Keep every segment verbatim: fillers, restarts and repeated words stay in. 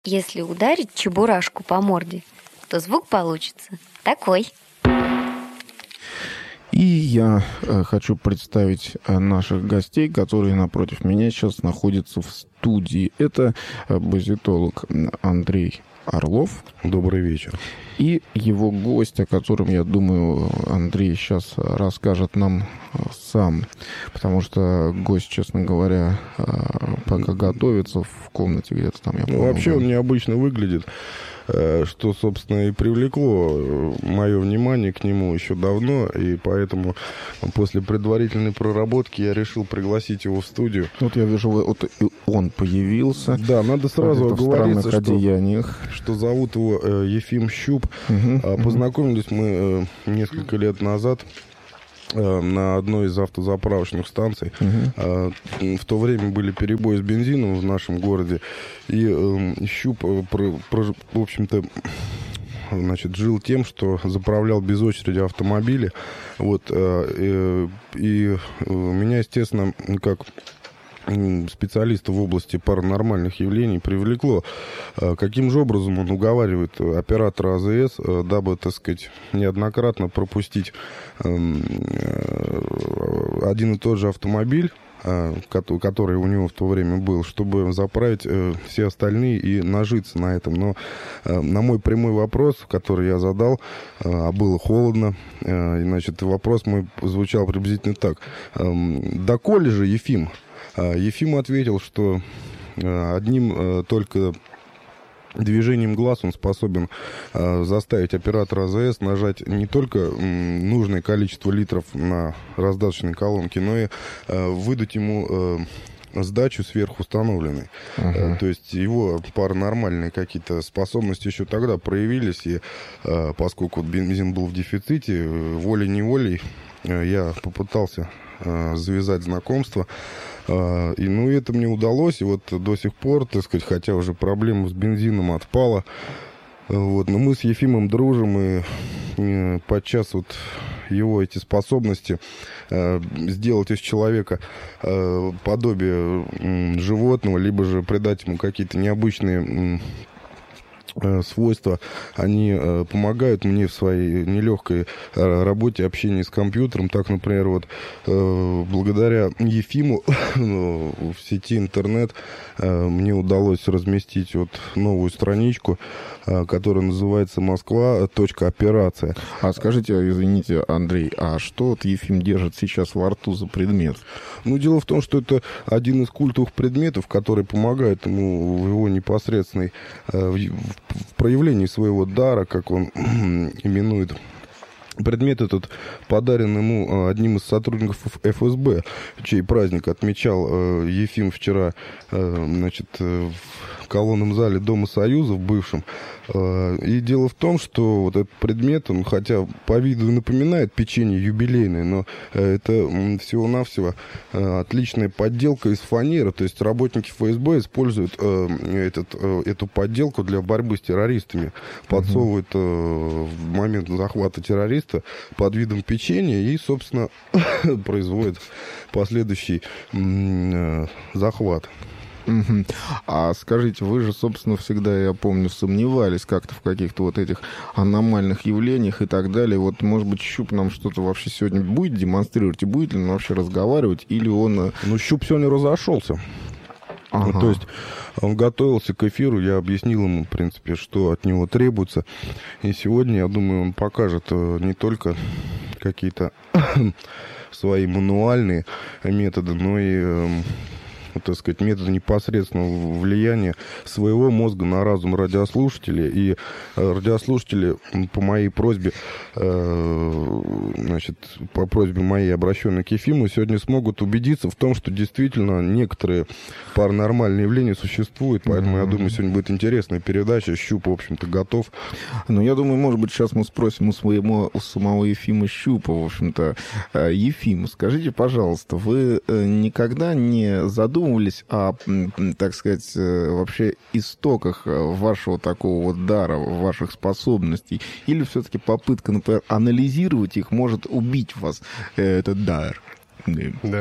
Если ударить чебурашку по морде, то звук получится такой. И я э, хочу представить э, наших гостей, которые напротив меня сейчас находятся в студии. Это э, базитолог Андрей Орлов. Добрый вечер. И его гость, о котором, я думаю, Андрей сейчас расскажет нам сам. Потому что гость, честно говоря, пока готовится в комнате где-то там. Я ну, вообще он необычно выглядит, что, собственно, и привлекло мое внимание к нему еще давно. И поэтому после предварительной проработки я решил пригласить его в студию. Вот я вижу, вот он появился. Да, надо сразу оговориться, что, что зовут его Ефим Щуп. Угу, Познакомились угу. мы несколько лет назад на одной из автозаправочных станций. Uh-huh. В то время были перебои с бензином в нашем городе, и Щуп, в общем-то, значит, жил тем, что заправлял без очереди автомобили. Вот, и, и меня, естественно, как специалиста в области паранормальных явлений привлекло, каким же образом он уговаривает оператора АЗС, дабы, так сказать, неоднократно пропустить один и тот же автомобиль, который у него в то время был, чтобы заправить все остальные и нажиться на этом. Но на мой прямой вопрос, который я задал, а было холодно, значит, вопрос мой звучал приблизительно так: «Доколе же, Ефим?» Ефим ответил, что одним только движением глаз он способен заставить оператора АЗС нажать не только нужное количество литров на раздаточной колонке, но и выдать ему сдачу сверхустановленной. Uh-huh. То есть его паранормальные какие-то способности еще тогда проявились, и поскольку бензин был в дефиците, волей-неволей я попытался завязать знакомство. И, ну, это мне удалось, и вот до сих пор, так сказать, хотя уже проблема с бензином отпала, вот, но мы с Ефимом дружим, и, и подчас вот его эти способности э, сделать из человека э, подобие э, животного, либо же придать ему какие-то необычные э, свойства, они э, помогают мне в своей нелегкой э, работе, общении с компьютером. Так, например, вот э, благодаря Ефиму в сети интернет э, мне удалось разместить вот новую страничку, э, которая называется «Москва. Операция». А скажите, извините, Андрей, а что вот Ефим держит сейчас во рту за предмет? Ну, дело в том, что это один из культовых предметов, который помогает ему в его непосредственной э, в, в проявлении своего дара, как он именует. Предмет этот подарен ему одним из сотрудников эф эс бэ, чей праздник отмечал э, Ефим вчера, э, значит, в колонном зале Дома Союза в бывшем. Э, и дело в том, что вот этот предмет, он хотя по виду напоминает печенье юбилейное, но э, это всего-навсего э, отличная подделка из фанеры. То есть работники эф эс бэ используют э, этот, э, эту подделку для борьбы с террористами. Подсовывают э, в момент захвата террориста под видом печенья и, собственно, производит последующий м- захват. Угу. А скажите, вы же, собственно, всегда, я помню, сомневались как-то в каких-то вот этих аномальных явлениях и так далее. Вот, может быть, Щуп нам что-то вообще сегодня будет демонстрировать, и будет ли он вообще разговаривать, или он... Ну, Щуп сегодня разошелся. Ага. То есть он готовился к эфиру, я объяснил ему, в принципе, что от него требуется. И сегодня, я думаю, он покажет не только какие-то свои мануальные методы, но и, так сказать, методы непосредственного влияния своего мозга на разум радиослушателей. И радиослушатели по моей просьбе, значит, по просьбе моей, обращенной к Ефиму, сегодня смогут убедиться в том, что действительно некоторые паранормальные явления существуют. Поэтому, mm-hmm. я думаю, сегодня будет интересная передача. Щуп, в общем-то, готов. Ну, я думаю, может быть, сейчас мы спросим у, своего, у самого Ефима Щупа, в общем-то. Ефим, скажите, пожалуйста, вы никогда не задумывались о, так сказать, вообще истоках вашего такого вот дара, ваших способностей? Или все-таки попытка, например, анализировать их может убить в вас, этот дар?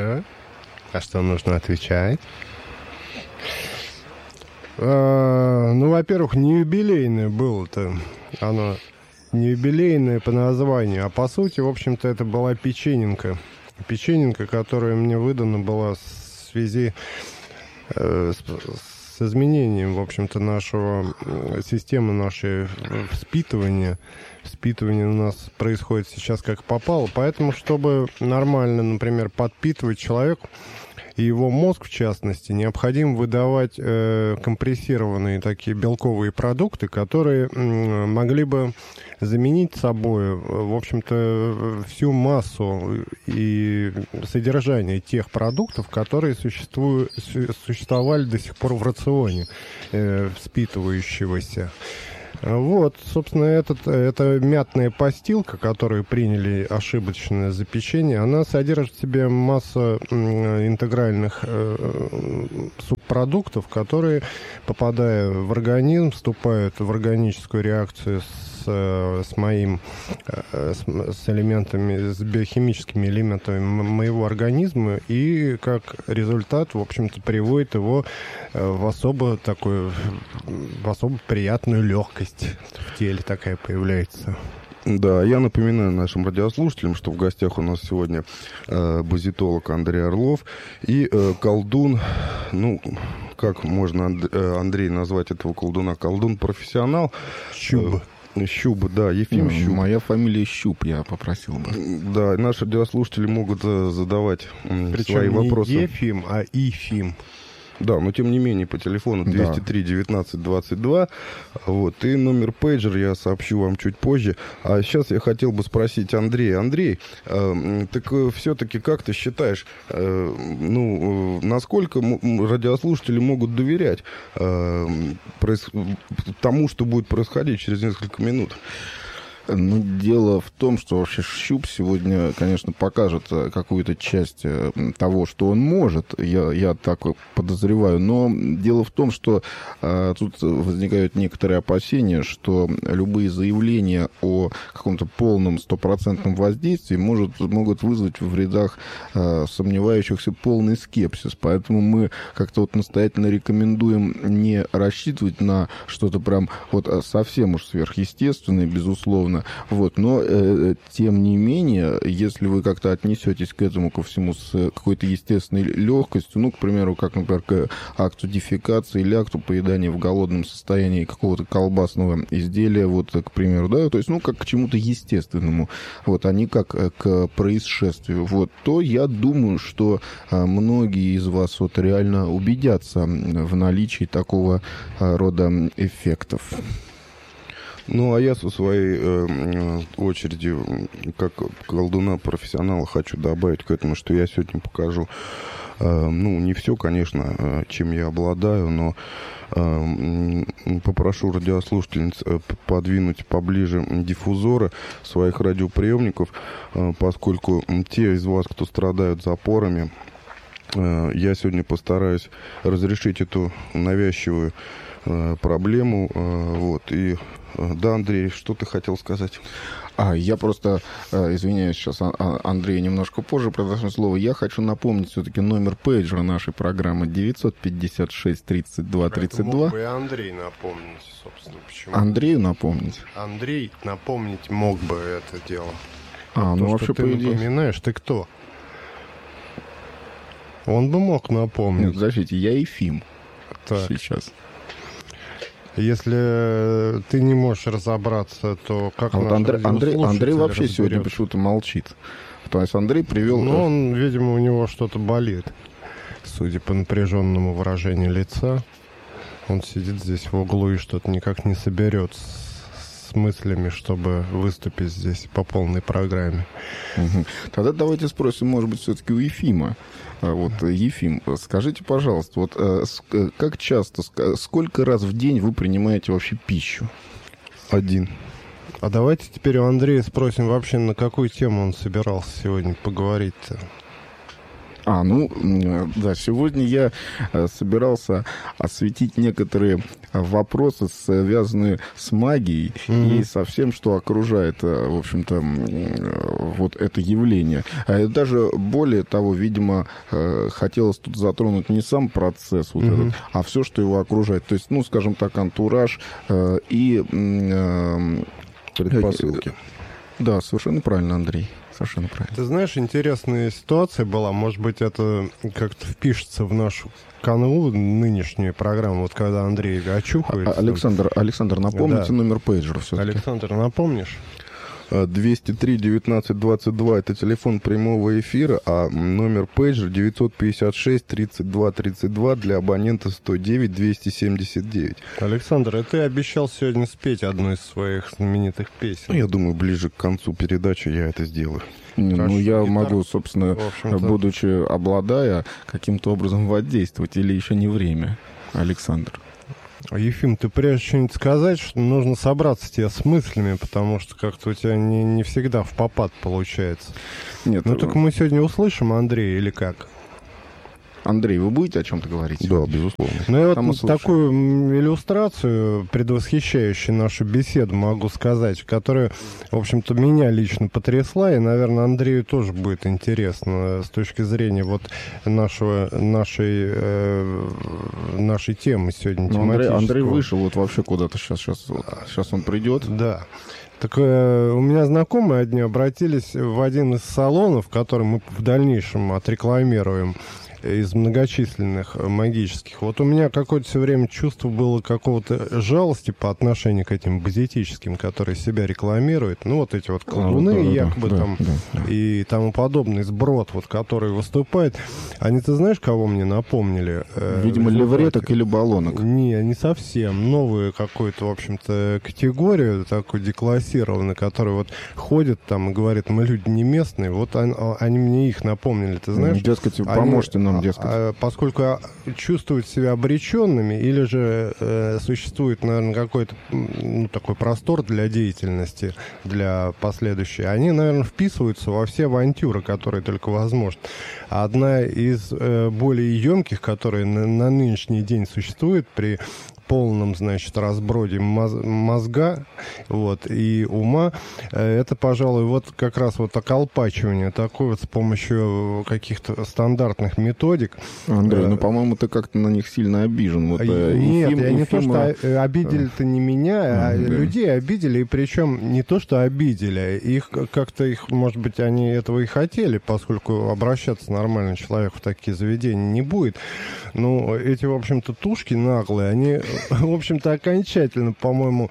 Да. А что нужно отвечать? А, Ну, во-первых, не юбилейное было-то. Оно не юбилейное по названию, а по сути, в общем-то, это была печененка. Печененка, которая мне выдана была в связи э, с, с изменением, в общем-то, нашего системы нашей вспитывания. Вспитывание у нас происходит сейчас как попало. Поэтому, чтобы нормально, например, подпитывать человека, и его мозг, в частности, необходимо выдавать э, компрессированные такие белковые продукты, которые э, могли бы заменить собой, в общем-то, всю массу и содержание тех продуктов, которые существуют, существовали до сих пор в рационе э, вспитывающегося. Вот, собственно, этот, эта мятная постилка, которую приняли ошибочное за печенье, она содержит в себе массу интегральных э, субпродуктов, которые, попадая в организм, вступают в органическую реакцию с, с моим, с, с элементами, с биохимическими элементами моего организма, и как результат, в общем-то, приводит его в особо такую, в особо приятную легкость. В теле такая появляется. Да, я напоминаю нашим радиослушателям, что в гостях у нас сегодня э, базитолог Андрей Орлов и э, колдун, ну, как можно Анд, э, Андрей назвать этого колдуна? Колдун-профессионал. Щуба. Э, Щуба, да, Ефим ну, Щуп. Моя фамилия Щуп, я попросил бы. Да, наши радиослушатели могут э, задавать э, Причем свои не вопросы. Ефим, а Ифим. Да, но тем не менее по телефону двести три девятнадцать двадцать два. Вот, и номер пейджер я сообщу вам чуть позже. А сейчас я хотел бы спросить Андрея. Андрей, э, так э, все-таки как ты считаешь, э, ну, э, насколько м- радиослушатели могут доверять э, проис- тому, что будет происходить через несколько минут? Ну, дело в том, что вообще Щуп сегодня, конечно, покажет какую-то часть того, что он может, я, я так подозреваю, но дело в том, что а, тут возникают некоторые опасения, что любые заявления о каком-то полном стопроцентном воздействии может, могут вызвать в рядах а, сомневающихся полный скепсис, поэтому мы как-то вот настоятельно рекомендуем не рассчитывать на что-то прям вот совсем уж сверхъестественное, безусловно. Вот, но, э, тем не менее, если вы как-то отнесетесь к этому ко всему с какой-то естественной легкостью, ну, к примеру, как, например, к акту дефекации или акту поедания в голодном состоянии какого-то колбасного изделия, вот, к примеру, да, то есть, ну, как к чему-то естественному, вот, а не как к происшествию, вот, то я думаю, что а, многие из вас вот реально убедятся в наличии такого а, рода эффектов. Ну, а я со своей э, очереди, как колдуна-профессионала, хочу добавить к этому, что я сегодня покажу, э, ну, не все, конечно, чем я обладаю, но э, попрошу радиослушательниц подвинуть поближе диффузоры своих радиоприемников, э, поскольку те из вас, кто страдают запорами, э, я сегодня постараюсь разрешить эту навязчивую э, проблему, э, вот, и да, Андрей, что ты хотел сказать? А, я просто, э, извиняюсь, сейчас Андрею немножко позже продолжим слово. Я хочу напомнить все-таки номер пейджера нашей программы девятьсот пятьдесят шесть тридцать два тридцать два. Мог бы и Андрей напомнить, собственно, почему. Андрею напомнить? Андрей напомнить мог бы это дело. А, а ну то, вообще, что ты по идее... напоминаешь, ты кто? Он бы мог напомнить. Нет, подождите, я Ефим. Так. Сейчас. Если ты не можешь разобраться, то как а вот Андрей, Андрей, Андрей вообще разберется? Сегодня почему-то молчит. То есть Андрей привел... Ну, он, видимо, у него что-то болит. Судя по напряженному выражению лица, он сидит здесь в углу и что-то никак не соберет с мыслями, чтобы выступить здесь по полной программе. Угу. Тогда давайте спросим, может быть, все-таки у Ефима. Вот, Ефим, скажите, пожалуйста, вот как часто, сколько раз в день вы принимаете вообще пищу? Один. А давайте теперь у Андрея спросим вообще, на какую тему он собирался сегодня поговорить-то. А, ну, да, сегодня я собирался осветить некоторые вопросы, связанные с магией mm-hmm. и со всем, что окружает, в общем-то, вот это явление. Даже более того, видимо, хотелось тут затронуть не сам процесс вот mm-hmm. этот, а все, что его окружает. То есть, ну, скажем так, антураж и... предпосылки. Да, совершенно правильно, Андрей. Совершенно правильно. Ты знаешь, интересная ситуация была. Может быть, это как-то впишется в нашу канву нынешнюю программу, вот когда Андрей очухается. Александр, Александр, напомните да. номер пейджера все-таки. Александр, напомнишь? двести три девятнадцать двадцать два это телефон прямого эфира, а номер пейджер девятьсот пятьдесят шесть тридцать два тридцать два для абонента сто девять двести семьдесят девять. Александр, а ты обещал сегодня спеть одну из своих знаменитых песен. Ну, я думаю, ближе к концу передачи я это сделаю. Не, ну, я гитар, могу, собственно, будучи обладая, каким-то образом воздействовать, или еще не время, Александр? Ефим, ты прежде что-нибудь сказать, что нужно собраться тебе с мыслями, потому что как-то у тебя не, не всегда в попад получается. Нет. Ну, так мы сегодня услышим Андрея или как? Андрей, вы будете о чем-то говорить? Да, безусловно. Ну, я вот такую иллюстрацию, предвосхищающую нашу беседу, могу сказать, которая, в общем-то, меня лично потрясла, и, наверное, Андрею тоже будет интересно с точки зрения вот нашего, нашей, э, нашей темы сегодня. Ну, Андрей, Андрей вышел вот вообще куда-то сейчас, сейчас, сейчас он придет. Да. Так э, у меня знакомые одни обратились в один из салонов, который мы в дальнейшем отрекламируем, из многочисленных магических. Вот у меня какое-то все время чувство было какого-то жалости по отношению к этим базитическим, которые себя рекламируют. Ну, вот эти вот колдуны, а, да, якобы да, там, да, да. и тому подобный сброд, вот, который выступает. Они, ты знаешь, кого мне напомнили? Видимо, левреток или баллонок. Не, не совсем. Новую какую-то, в общем-то, категорию, такую деклассированную, которая вот ходит там и говорит, мы люди не местные. Вот они, они мне их напомнили, ты знаешь? Дескать, поможете нам. А, поскольку чувствуют себя обреченными, или же э, существует, наверное, какой-то ну, такой простор для деятельности, для последующей, они, наверное, вписываются во все авантюры, которые только возможны. Одна из э, более емких, которые на, на нынешний день существует при полном, значит, разброде мозга вот, и ума, это, пожалуй, вот как раз вот околпачивание такое вот с помощью каких-то стандартных методик. Андрей, ну, по-моему, ты как-то на них сильно обижен. Вот, Нет, Ефим, я не Ефима... то, что обидели-то не меня, а, а да. людей обидели, и причем не то, что обидели, их как-то, их, может быть, они этого и хотели, поскольку обращаться нормальный человек в такие заведения не будет. Но эти, в общем-то, тушки наглые, они... в общем-то, окончательно, по-моему,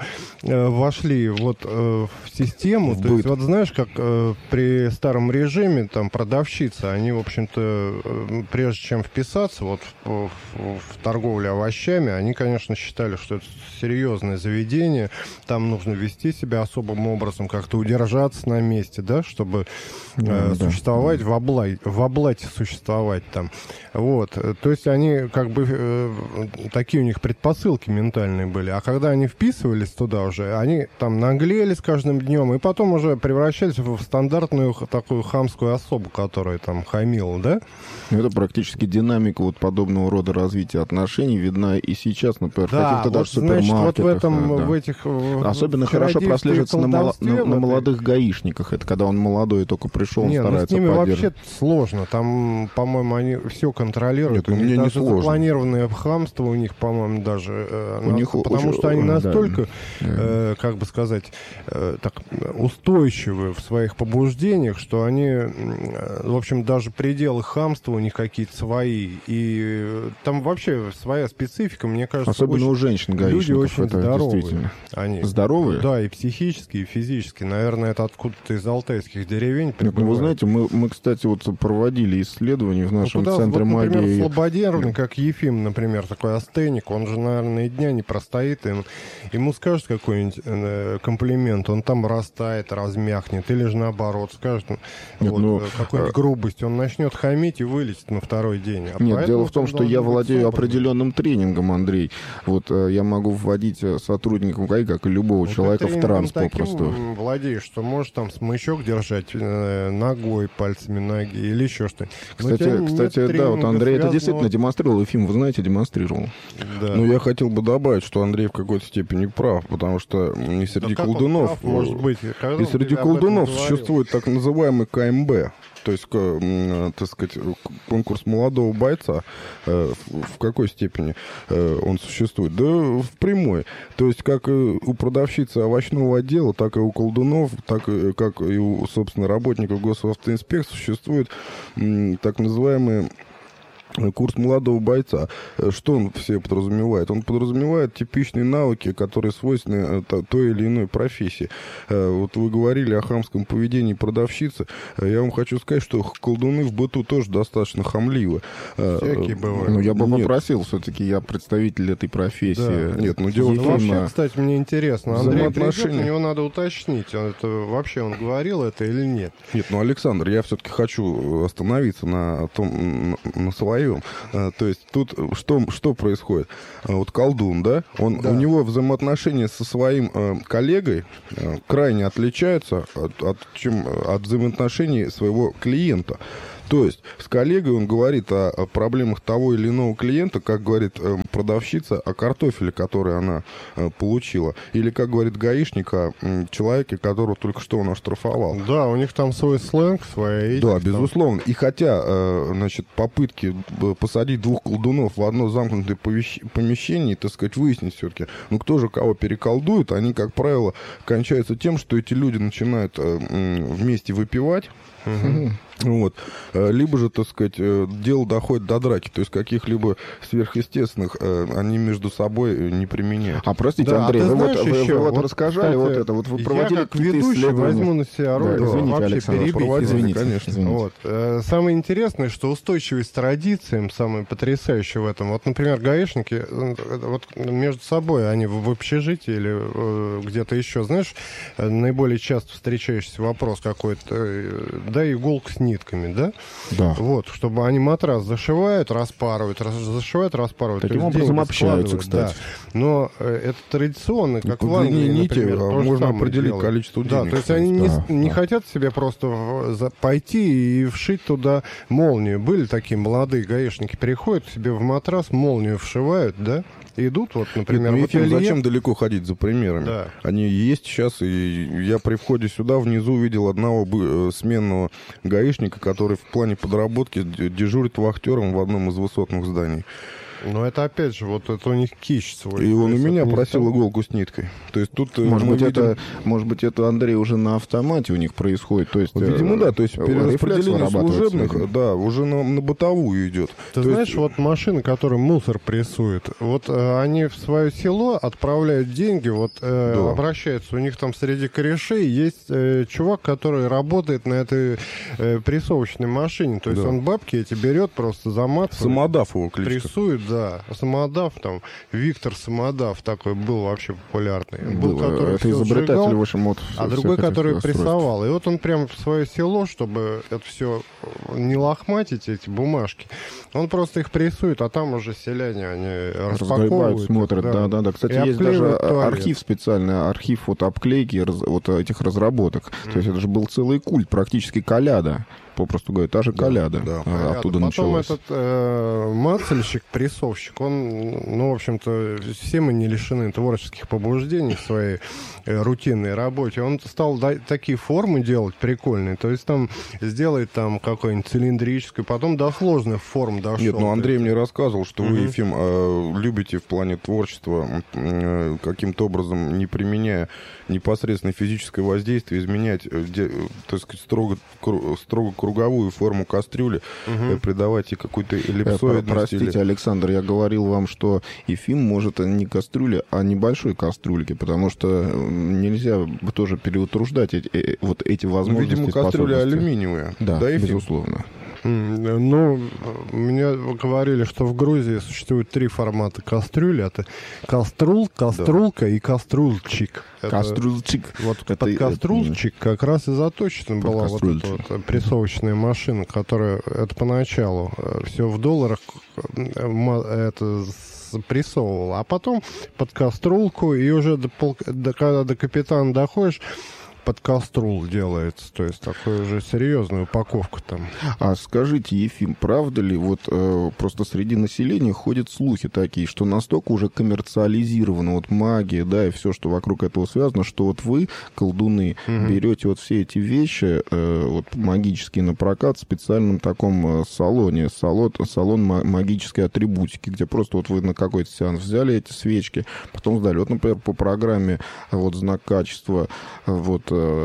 вошли вот э, в систему. В То есть, вот знаешь, как э, при старом режиме, там, продавщицы, они, в общем-то, э, прежде чем вписаться вот в, в, в торговлю овощами, они, конечно, считали, что это серьезное заведение, там нужно вести себя особым образом, как-то удержаться на месте, да, чтобы э, да, существовать, да. в облате, в облате существовать там. Вот, то есть они, как бы, э, такие у них предпосылки ментальные были. А когда они вписывались туда уже, они там наглели с каждым днем, и потом уже превращались в стандартную такую хамскую особу, которая там хамила, да? Это практически динамика вот подобного рода развития отношений видна и сейчас, например, в да, каких-то вот, даже значит, супермаркетах. Вот в этом, да. в этих... Особенно хорошо прослеживается на, мало, на, на молодых гаишниках. Это когда он молодой только пришел, он не, старается ну, с ними поддерживать. вообще сложно. Там, по-моему, они все контролируют. Нет, у меня даже не сложно. Запланированное хамство у них, по-моему, даже... У на, них потому очень, что они настолько, да, э, как бы сказать, э, так, устойчивы в своих побуждениях, что они, э, в общем, даже пределы хамства у них какие-то свои. И э, там вообще своя специфика, мне кажется. Особенно у женщин-гаишников. Люди очень это здоровые. Они. Здоровые? Да, и психически, и физически. Наверное, это откуда-то из алтайских деревень. Нет, ну, вы знаете, мы, мы, кстати, вот проводили исследования в нашем ну, туда, центре вот, например, магии. Слободерный, как Ефим, например, такой астеник, он же, наверное, наверное, и дня не простоит, им, ему скажут какой-нибудь э, комплимент, он там растает, размякнет, или же наоборот, скажет Нет, вот, ну, какую-нибудь грубость, он начнет хамить и вылетит на второй день. А Нет, дело в том, что я владею собранным. определенным тренингом, Андрей. Вот э, я могу вводить э, сотрудников ГАИ, как и любого Ну, человека, в транс таким попросту. владеешь, что можешь там смычок держать э, ногой, пальцами ноги или еще что-нибудь. Но у Кстати, тебя нет кстати, да, вот тренинга, Андрей это связанного- действительно демонстрировал, Ефим, вы знаете, демонстрировал. Да. Ну, я хотел бы добавить, что Андрей в какой-то степени прав, потому что не среди Да как он колдунов... прав может быть? Когда И он среди тебе об этом колдунов говорил? существует так называемый ка эм бэ, то есть, к- м, так сказать, конкурс молодого бойца. Э, В в какой степени э, он существует? Да в прямой. То есть, как и у продавщицы овощного отдела, так и у колдунов, так и как и у, собственно, работников госавтоинспекции существует м, так называемые курс молодого бойца. Что он все подразумевает? Он подразумевает типичные навыки, которые свойственны э, той или иной профессии. Э, Вот вы говорили о хамском поведении продавщицы. Э, Я вам хочу сказать, что колдуны в быту тоже достаточно хамливы. Э, Всякие бывают. Ну, я бы Нет. попросил, все-таки я представитель этой профессии. Да. Нет, ну, дело в Ну, том, Ефима. вообще, кстати, мне интересно. Андрей придет, у Взаимоотношения. него надо уточнить, он это, вообще он говорил это или нет. Нет, ну, Александр, я все-таки хочу остановиться на том, на, на своем. А, То есть тут что, что происходит? А, Вот колдун, да, он, Да. у него взаимоотношения со своим э, коллегой э, крайне отличаются от, от, чем, от взаимоотношений своего клиента. То есть с коллегой он говорит о, о проблемах того или иного клиента, как говорит э, продавщица, о картофеле, который она э, получила. Или, как говорит гаишник, о м, человеке, которого только что он оштрафовал. Да, у них там свой сленг, своя этика. Да, там. безусловно. И хотя, э, значит, попытки э, посадить двух колдунов в одно замкнутое повещ- помещение, так сказать, выяснить все-таки, ну, кто же кого переколдует, они, как правило, кончаются тем, что эти люди начинают э, м, вместе выпивать. Вот. Э, Либо же, так сказать, э, дело доходит до драки, то есть каких-либо сверхъестественных э, они между собой э, не применяют. А простите, Да, а Андрей, ты вы, вот, знаешь вы- еще, вы вот вот, рассказали вот кстати, это, вот вы я проводили как какие-то ведущий исследования. возьму на себя роль Да, извините, вообще Александр, перебить. проводили, извините, конечно. извините. Вот. Э, Самое интересное, что устойчивость к традициям, самое потрясающее в этом. Вот, например, гаишники, э, вот между собой, они в в общежитии или э, где-то еще, знаешь, э, наиболее часто встречающийся вопрос какой-то, э, да, иголка с нитками, да? Да. Вот, чтобы они матрас зашивают, распарывают, раз- зашивают, распарывают. Таким то есть образом деньги общаются, складывают, кстати. да. Но э, это традиционно, как По в Англии, длине нити, например, а то же можно самое определить делают. количество Да, денег. то есть они не, Да, не да. хотят себе просто в- за- пойти и вшить туда молнию. Были такие молодые гаишники, переходят себе в матрас, молнию вшивают, да, и идут, вот, например, Нет, ну, в Ефим, ателье. зачем далеко ходить за примерами? Да. Они есть сейчас, и я при входе сюда внизу увидел одного бы- э, сменного гаишника, который в плане подработки д- дежурит вахтером в одном из высотных зданий. Но это опять же, вот это у них кич свой. И То он у есть меня это не просил стало- иголку с ниткой. То есть тут э, Может мы быть, видим- это, может быть, это, Андрей, уже на автомате у них происходит. То есть, Видимо, э, да, то есть рефлекс перераспределение вырабатывается служебных, этим. да, уже на, на бытовую идет. Ты То знаешь, есть, вот машины, которые мусор прессуют, вот э, они в свое село отправляют деньги, вот э, Да. обращаются, у них там среди корешей есть э, чувак, который работает на этой э, прессовочной машине, то есть Да. он бабки эти берет, просто заматывает, Самодав его кличка. прессует, да. Самодав там, Виктор Самодав такой был вообще популярный. Был, Было. который Это всё изобретатель, сжигал, в общем, вот а всех другой, этих который устройств. прессовал. И вот он прям в свое село, чтобы это все не лохматить, эти бумажки, он просто их прессует, а там уже селяне, они Разгребают, распаковывают. смотрят, их, да, да, да. Кстати, И есть даже обклеивают туалет. архив специальный, архив вот обклейки раз- вот этих разработок. То есть это же был целый культ, практически коляда. Попросту говоря, та же коляда да, а, Понятно. оттуда Потом началась. этот э, мацельщик, прессовщик, он, ну, в общем-то, все мы не лишены творческих побуждений в своей э, рутинной работе. Он стал да- такие формы делать прикольные, то есть там сделать там какую-нибудь цилиндрическую, потом до сложных форм дошел. Нет, ну Андрей То есть- мне рассказывал, что вы, Мгм. Ефим, э, любите в плане творчества э, каким-то образом, не применяя непосредственно физическое воздействие, изменять, э, де- э, так сказать, строго, кру- строго круговую форму кастрюли, э, придавать ей какую-то Э, эллипсоидность. Простите, или- Александр, я говорил вам, что Ефим может не кастрюля, а небольшой кастрюльки, потому что э, нельзя тоже переутруждать эти, э, вот эти Ну, возможности. видимо, кастрюля способности. алюминиевая. Да, Ефим? безусловно. Ну, мне говорили, что в Грузии существует три формата кастрюли. Это каструл, каструлка да. и каструльчик. Это, каструльчик. Вот это, под каструльчик это... как раз и заточена была вот эта вот прессовочная машина, которая, это поначалу все в долларах это прессовывала, а потом под каструлку, и уже до, пол, до, когда до капитана доходишь, под каструл делается, то есть такая уже серьезная упаковка там. А скажите, Ефим, правда ли, вот э, просто среди населения ходят слухи такие, что настолько уже коммерциализирована вот магия, да, и все, что вокруг этого связано, что вот вы, колдуны, угу. берете вот все эти вещи, э, вот магические на прокат в специальном таком салоне, салон, салон магической атрибутики, где просто вот вы на какой-то сеанс взяли эти свечки, потом сдали. Вот, например, по программе вот знак качества, вот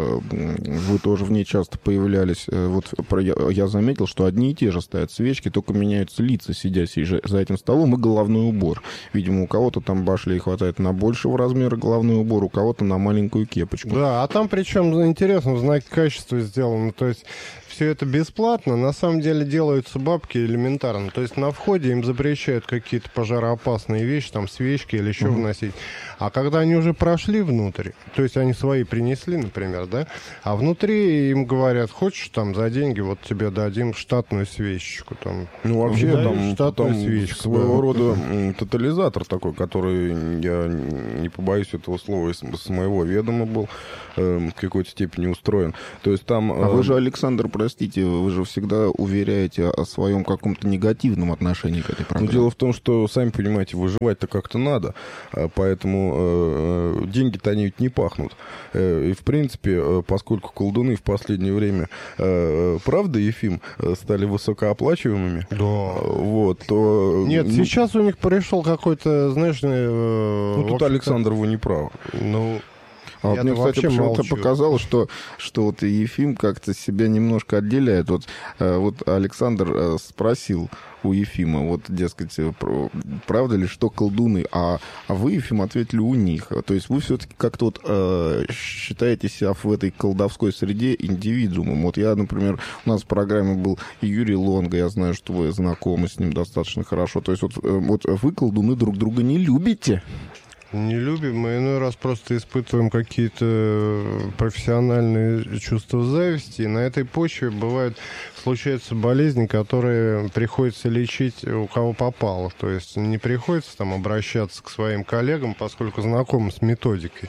вы тоже в ней часто появлялись. Вот я заметил, что одни и те же стоят свечки, только меняются лица, сидя за этим столом, и головной убор. Видимо, у кого-то там башлей хватает на большего размера головной убор, у кого-то на маленькую кепочку. Да, а там причем интересно, в знаке качества сделано. То есть все это бесплатно, на самом деле делаются бабки элементарно. То есть на входе им запрещают какие-то пожароопасные вещи, там свечки или еще угу. вносить. А когда они уже прошли внутрь, то есть они свои принесли, например, да, а внутри им говорят, хочешь там за деньги, вот тебе дадим штатную свечечку. Там, ну, вообще там, штатную там свечку, своего да. рода тотализатор такой, который, я не побоюсь этого слова, с моего ведома был э, в какой-то степени устроен. То есть там... Э... А вы же, Александр, простите, вы же всегда уверяете о своем каком-то негативном отношении к этой программе. Но дело в том, что, сами понимаете, выживать-то как-то надо, поэтому э, деньги-то они ведь не пахнут. И, в принципе, поскольку колдуны в последнее время, э, правда, Ефим, стали высокооплачиваемыми, да. вот, то... Нет, ну, сейчас у них пришел какой-то, знаешь... Э, ну, тут, Александр, вы не правы. Ну... А вот мне, кстати, почему-то показалось, что, что вот Ефим как-то себя немножко отделяет. Вот, вот Александр спросил у Ефима, вот, дескать, правда ли, что колдуны, а, а вы, Ефим, ответили у них. То есть вы все-таки как-то вот э, считаете себя в этой колдовской среде индивидуумом. Вот я, например, у нас в программе был Юрий Лонго, я знаю, что вы знакомы с ним достаточно хорошо. То есть вот, вот вы, колдуны, друг друга не любите. Не любим, мы иной раз просто испытываем какие-то профессиональные чувства зависти, и на этой почве бывают, случаются болезни, которые приходится лечить у кого попало. То есть не приходится там обращаться к своим коллегам, поскольку знакомы с методикой.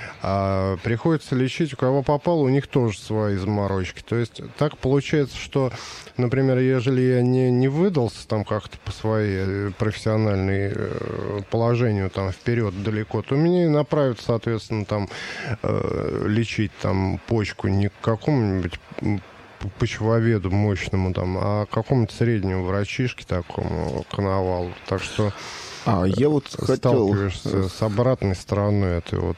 А приходится лечить, у кого попало, у них тоже свои заморочки. То есть так получается, что, например, ежели я не, не выдался там как-то по своей профессиональной положению там вперед далеко, то меня и направят, соответственно, там э, лечить там почку не к какому-нибудь почвоведу мощному там, а какому-то среднему врачишке такому, коновалу. Так что А я вот сталкиваешься хотел... с обратной стороной этой вот,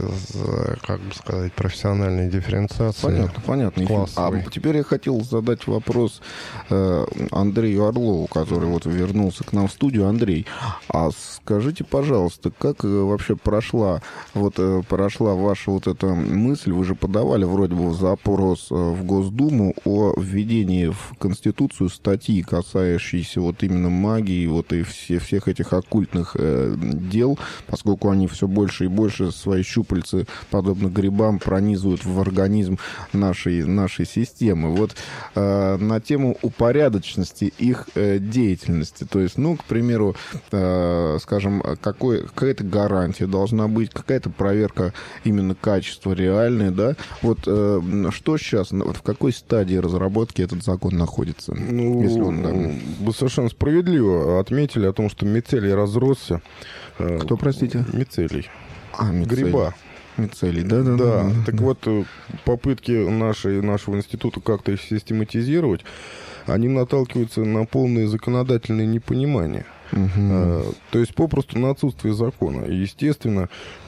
как бы сказать, профессиональной дифференциации. Понятно, понятно. Классовой. А теперь я хотел задать вопрос э, Андрею Орлову, который вот вернулся к нам в студию. Андрей, а скажите, пожалуйста, как вообще прошла вот э, прошла ваша вот эта мысль? Вы же подавали вроде бы запрос в Госдуму о введении в Конституцию статьи, касающейся вот именно магии, вот и все, всех этих оккультных э, дел, поскольку они все больше и больше свои щупальцы, подобно грибам, пронизывают в организм нашей, нашей системы. Вот э, на тему упорядоченности их э, деятельности. То есть, ну, к примеру, э, скажем, какой, какая-то гарантия должна быть, какая-то проверка именно качества реальная, да? Вот э, что сейчас, вот в какой стадии разработки этот закон находится? Ну, если он, да, вы совершенно справедливо отметили о том, что мицелий разросся. Кто, простите? Мицелий. А, мицелий. Гриба. Мицелий, да, да, да. да. Так да. Вот попытки нашей, нашего института как-то их систематизировать, они наталкиваются на полное законодательное непонимание. Uh-huh. То есть попросту на отсутствие закона. И, естественно,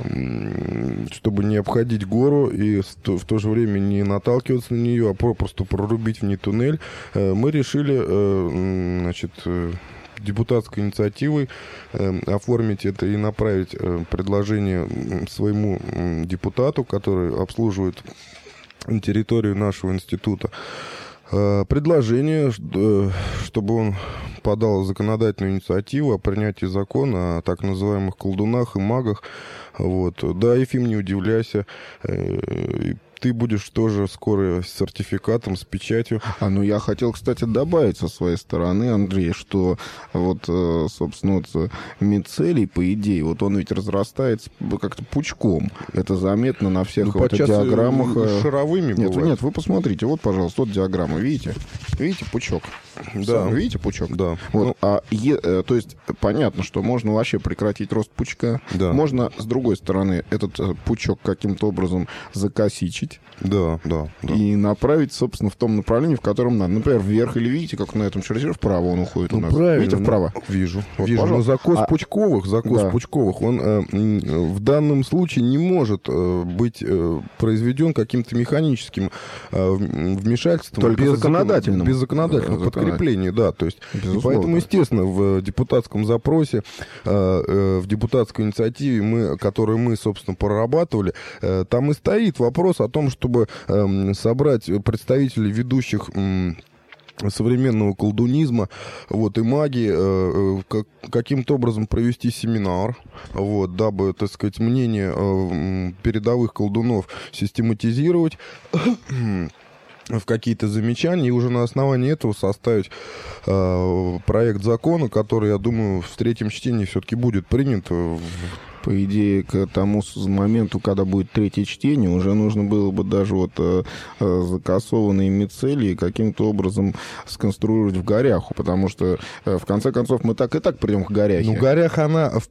чтобы не обходить гору и в то же время не наталкиваться на нее, а попросту прорубить в ней туннель, мы решили, значит, депутатской инициативой э, оформить это и направить э, предложение своему э, депутату, который обслуживает территорию нашего института. предложение, чтобы он подал законодательную инициативу о принятии закона о так называемых колдунах и магах. Вот. Да, Ефим, не удивляйся, ты будешь тоже скоро с сертификатом, с печатью. А ну я хотел, кстати, добавить со своей стороны, Андрей, что вот, собственно, вот мицелий, по идее, вот он ведь разрастается как-то пучком. Это заметно на всех ну, вот диаграммах. Шаровыми нет, бывает. Нет, вы посмотрите, вот, пожалуйста, вот диаграмма, видите? Видите пучок? Да. Сам, видите пучок? Да. Вот, ну, а, е, то есть понятно, что можно вообще прекратить рост пучка. Да. Можно, с другой стороны, этот пучок каким-то образом закосичить. Да, да, да. И направить, собственно, в том направлении, в котором надо. Например, вверх, или видите, как на этом чертеже вправо он уходит ну, у нас. Правильно. Видите, вправо? Вижу. Вот, вижу. Но закос а... пучковых, закос да. пучковых, он э, в данном случае не может э, быть э, произведен каким-то механическим э, вмешательством. Только без законодательным. Без законодательного да, подкрепления, да. То есть, и поэтому, естественно, в депутатском запросе, э, э, в депутатской инициативе, мы, которую мы, собственно, прорабатывали, э, там и стоит вопрос о том, чтобы э, собрать представителей ведущих э, современного колдунизма, вот, и магии, э, как, каким-то образом провести семинар, вот, дабы, так сказать, мнение э, передовых колдунов систематизировать в какие-то замечания, и уже на основании этого составить э, проект закона, который, я думаю, в третьем чтении все-таки будет принят. По идее, к тому моменту, когда будет третье чтение, уже нужно было бы даже вот э, закосованные мицелии каким-то образом сконструировать в горяху, потому что, э, в конце концов, мы так и так придем к горяхе. Ну, горях, она, в